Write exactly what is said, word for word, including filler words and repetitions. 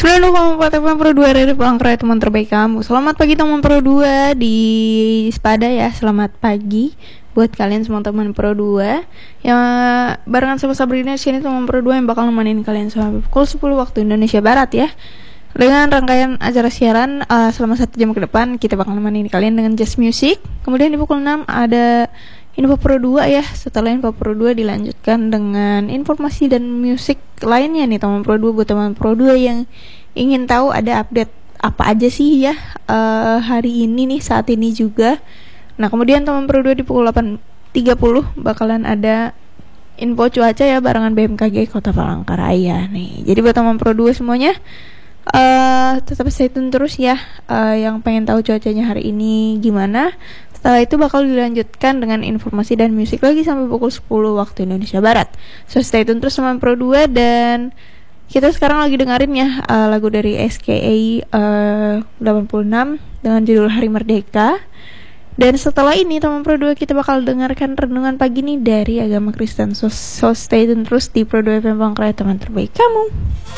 sembilan puluh koma empat F M Pro dua Radio Palangkaraya, teman terbaik kamu. Selamat pagi teman Pro dua di Spada ya. Selamat pagi buat kalian semua teman Pro dua. Yang barengan sama Sabrina sini teman Pro dua yang bakal nemenin kalian sampai pukul sepuluh waktu Indonesia Barat ya. Dengan rangkaian acara siaran uh, selama satu jam ke depan, kita bakal nemenin kalian dengan Just Music. Kemudian di pukul enam ada Info Pro dua ya. Setelah Info Pro dua dilanjutkan dengan informasi dan musik lainnya nih teman Pro dua. Buat teman Pro dua yang ingin tahu ada update apa aja sih ya uh, hari ini nih, saat ini juga. Nah kemudian teman Pro dua di pukul delapan tiga puluh bakalan ada info cuaca ya barengan B M K G Kota Palangkaraya nih. Jadi buat teman Pro dua semuanya, Uh, tetap stay tune terus ya. Uh, yang pengen tahu cuacanya hari ini gimana, setelah itu bakal dilanjutkan dengan informasi dan musik lagi sampai pukul sepuluh waktu Indonesia Barat. So stay tune terus sama Pro dua. Dan kita sekarang lagi dengerin ya uh, lagu dari S K A uh, delapan puluh enam dengan judul Hari Merdeka. Dan setelah ini teman Pro dua kita bakal dengarkan renungan pagi nih dari agama Kristen. So, so stay tune terus di Pro dua F M Palangkaraya, teman terbaik kamu.